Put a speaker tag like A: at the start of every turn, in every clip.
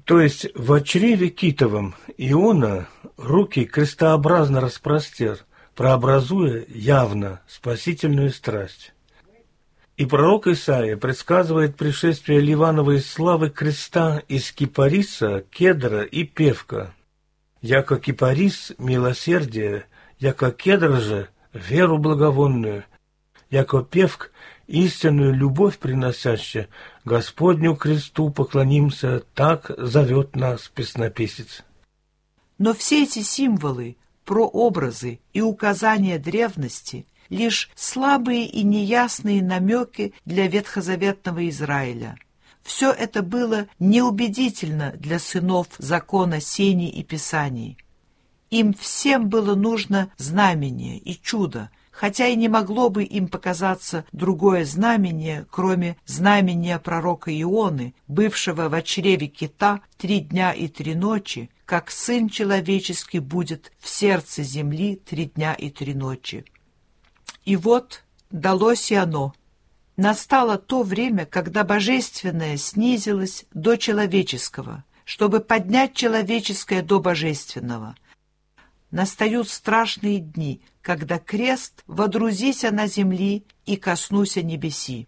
A: То есть в чреве китовом Иона руки крестообразно распростер, прообразуя явно спасительную страсть. И пророк Исаия предсказывает пришествие Ливановой славы креста из кипариса, кедра и певка. Яко кипарис – милосердие, яко кедр же – веру благовонную, яко певк – истинную любовь приносящая, Господню кресту поклонимся, так зовет нас песнописец.
B: Но все эти символы, прообразы и указания древности – лишь слабые и неясные намеки для ветхозаветного Израиля. Все это было неубедительно для сынов закона Сени и Писаний. Им всем было нужно знамение и чудо, хотя и не могло бы им показаться другое знамение, кроме знамения пророка Ионы, бывшего в чреве кита 3 дня и 3 ночи, как Сын Человеческий будет в сердце земли 3 дня и 3 ночи. И вот далось и оно. Настало то время, когда божественное снизилось до человеческого, чтобы поднять человеческое до божественного. Настают страшные дни, когда крест водрузися на земли и коснуся небеси.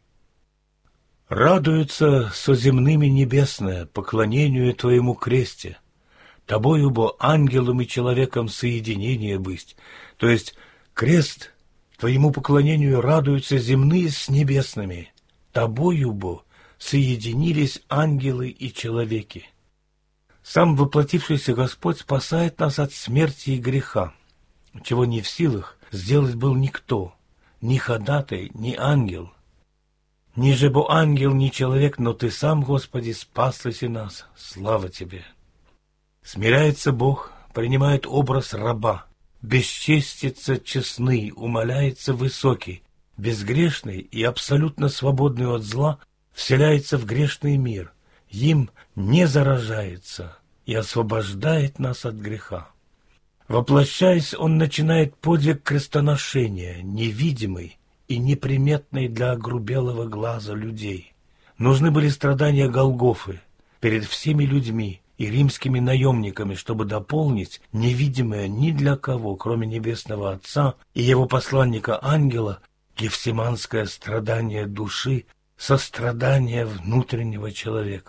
A: Радуются со земными небесное поклонению Твоему кресте, Тобою бо ангелом и человеком соединение быть, то есть крест — Твоему поклонению радуются земные с небесными. Тобою, бо, соединились ангелы и человеки. Сам воплотившийся Господь спасает нас от смерти и греха, чего не в силах сделать был никто, ни ходатай, ни ангел. Ни же бо ангел, ни человек, но Ты сам, Господи, спасласи нас, слава Тебе. Смиряется Бог, принимает образ раба, бесчестится честный, умаляется высокий, безгрешный и абсолютно свободный от зла вселяется в грешный мир, им не заражается и освобождает нас от греха. Воплощаясь, он начинает подвиг крестоношения, невидимый и неприметный для огрубелого глаза людей. Нужны были страдания Голгофы перед всеми людьми и римскими наемниками, чтобы дополнить невидимое ни для кого, кроме Небесного Отца и его посланника-ангела, гефсиманское страдание души, сострадание внутреннего человека.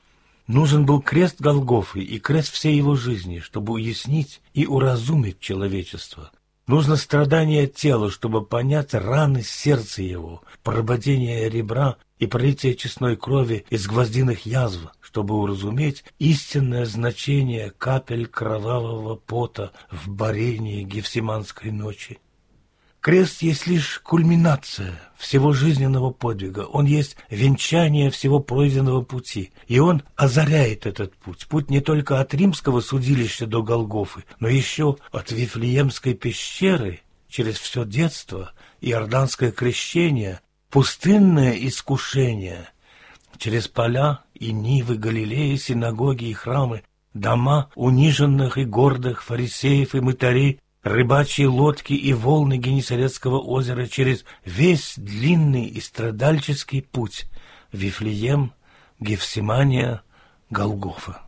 A: Нужен был крест Голгофы и крест всей его жизни, чтобы уяснить и уразумить человечество. Нужно страдание тела, чтобы понять раны сердца его, прободение ребра и пролитие честной крови из гвоздиных язв, чтобы уразуметь истинное значение капель кровавого пота в борении Гефсиманской ночи. Крест есть лишь кульминация всего жизненного подвига, он есть венчание всего пройденного пути, и он озаряет этот путь, путь не только от римского судилища до Голгофы, но еще от Вифлеемской пещеры через все детство, иорданское крещение, пустынное искушение, через поля и нивы Галилеи, синагоги и храмы, дома униженных и гордых фарисеев и мытарей, рыбачьи лодки и волны Генесарецкого озера, через весь длинный и страдальческий путь Вифлеем, Гефсимания, Голгофа.